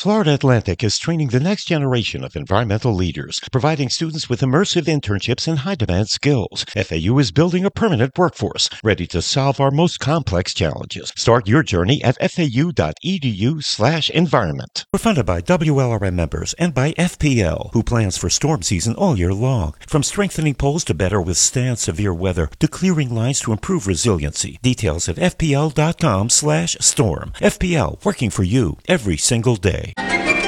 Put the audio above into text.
Florida Atlantic is training the next generation of environmental leaders, providing students with immersive internships and high-demand skills. FAU is building a permanent workforce, ready to solve our most complex challenges. Start your journey at fau.edu/environment. We're funded by WLRM members and by FPL, who plans for storm season all year long. From strengthening poles to better withstand severe weather, to clearing lines to improve resiliency. Details at fpl.com/storm. FPL, working for you every single day.